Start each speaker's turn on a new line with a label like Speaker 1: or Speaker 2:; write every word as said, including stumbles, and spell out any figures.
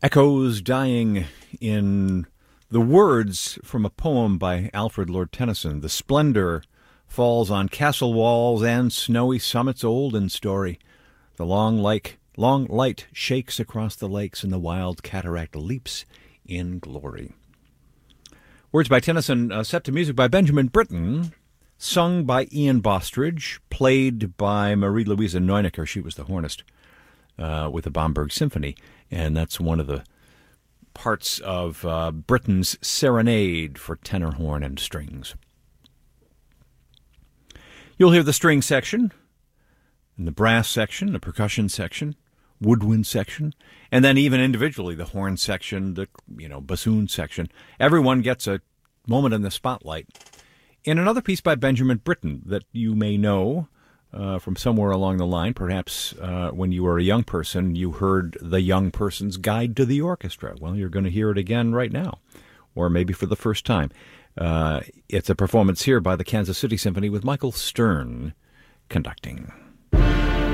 Speaker 1: Echoes dying in the words from a poem by Alfred Lord Tennyson. The splendor falls on castle walls and snowy summits old in story. The long lake, long light shakes across the lakes, and the wild cataract leaps in glory. Words by Tennyson, uh, set to music by Benjamin Britten, sung by Ian Bostridge, played by Marie-Louise Neunecker. She was the hornist uh, with the Bamberg Symphony, and that's one of the parts of uh, Britten's Serenade for tenor, horn, and strings. You'll hear the string section, and the brass section, the percussion section, woodwind section, and then even individually the horn section, the you know bassoon section. Everyone gets a moment in the spotlight. In another piece by Benjamin Britten that you may know uh, from somewhere along the line, perhaps uh, when you were a young person, you heard The Young Person's Guide to the Orchestra. Well, you're going to hear it again right now, or maybe for the first time. Uh, it's a performance here by the Kansas City Symphony with Michael Stern conducting.